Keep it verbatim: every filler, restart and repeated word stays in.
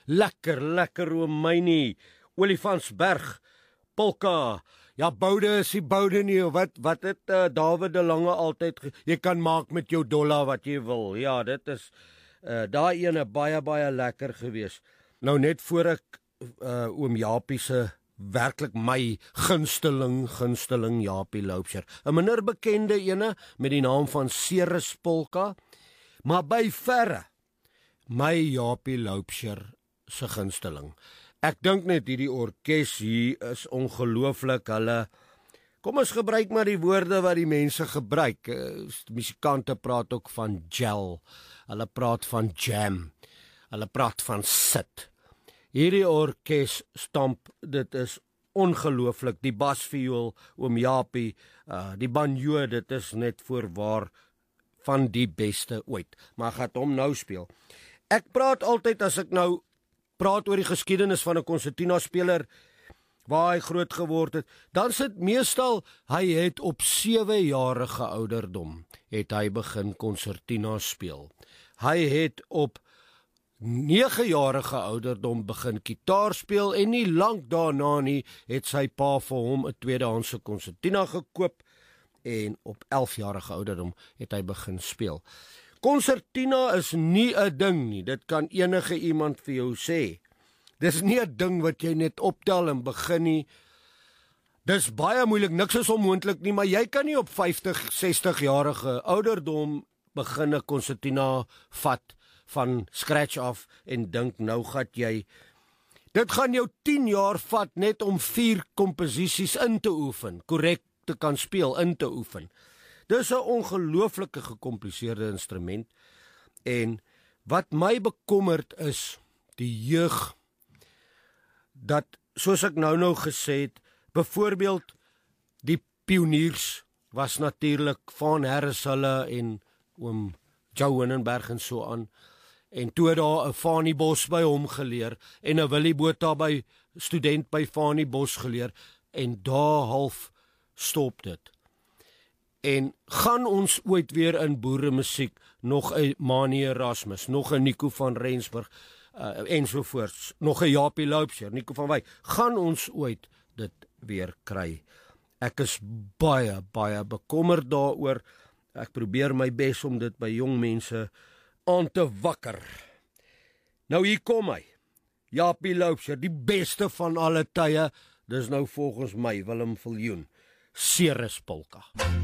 Lekker, lekker oom mynie. Olifantsberg, polka. Ja, boude is die boude nie. Wat wat het uh, David de Lange altyd ge- jy kan maak met jou dollar wat jy wil. Ja, dit is uh, daai ene baie baie lekker gewees. Nou net voor ek uh, oom Japie se werklik my gunsteling gunsteling Japie Loubser, 'n minder bekende ene met die naam van Ceres Polka, maar by verre my Japie Loubser se gunsteling. Ek dink net hierdie orkes hier is ongelooflik. Hulle, kom ons gebruik maar die woorde wat die mense gebruik. Uh, musikante praat ook van gel. Hulle praat van jam. Hulle praat van sit. Hierdie orkes stamp, dit is ongelooflik. Die basviool, oom Japie, uh, die banjo, dit is net voorwaar van die beste ooit. Maar ek gaan hom nou speel. Ek praat altyd as ek nou praat oor die geskiedenis van 'n konsertina speler waar hy groot geword het, dan sit meestal hy het op sewe jarige ouderdom het hy begin konsertina speel. Hy het op nege jarige ouderdom begin gitaar speel en nie lank daarna nie het sy pa vir hom 'n tweedehandse konsertina gekoop en op elf jarige ouderdom het hy begin speel. Konsertina is nie 'n ding nie, dit kan enige iemand vir jou sê. Dis nie 'n ding wat jy net optel en begin nie. Dis baie moeilik, niks is onmoontlik nie, maar jy kan nie op vyftig, sestig jarige ouderdom begin 'n konsertina vat van scratch af en dink nou gaan jy. Dit gaan jou tien jaar vat net om vier komposisies in te oefen, korrek te kan speel, in te oefen. Dis 'n ongelooflike gekompliseerde instrument en wat my bekommerd is, die jeug, dat, soos ek nou nou gesê het, byvoorbeeld die pioniers was natuurlik Van Harris hulle en oom Joe Winnenberg en so aan, en toe daar 'n Fanie Bos by hom geleer, en 'n Willie Botha by student by Fanie Bos geleer, en daar half stop dit. En gaan ons ooit weer in boeremusiek nog 'n Manie Erasmus, nog 'n Nico van Rensburg, uh, ensovoorts, nog 'n Japie Loubser, Nico van Wyk, gaan ons ooit dit weer kry? Ek is baie, baie bekommerd daaroor. Ek probeer my bes om dit by jong mense aan te wakker. Nou hier kom hy, Japie Loubser, die beste van alle tye, dis nou volgens my, Willem Viljoen, Ceres Polka.